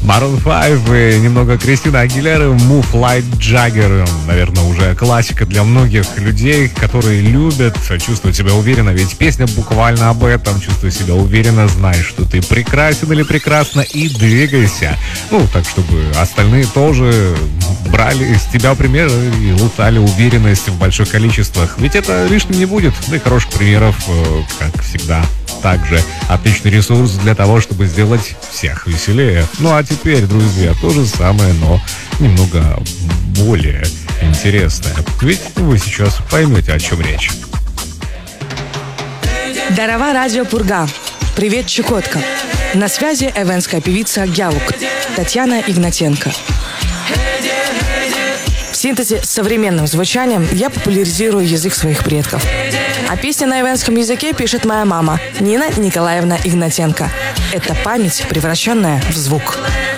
Maroon 5 и немного Кристина Агилеры, Move Like Jagger. Наверное, уже классика для многих людей, которые любят чувствовать себя уверенно. Ведь песня буквально об этом. Чувствуй себя уверенно, знай, что ты прекрасен или прекрасна, и двигайся. Ну, так, чтобы остальные тоже брали с тебя пример и лутали уверенность в больших количествах. Ведь это лишним не будет. Да и хороших примеров, как всегда. Также отличный ресурс для того, чтобы сделать всех веселее. Ну а теперь, друзья, то же самое, но немного более интересное. Ведь вы сейчас поймете, о чем речь. Дарова радио Пурга. Привет, Чукотка. На связи эвенская певица Гяук Татьяна Игнатенко. В синтезе с современным звучанием я популяризирую язык своих предков. А песни на эвенском языке пишет моя мама Нина Николаевна Игнатенко. Это память, превращенная в звук.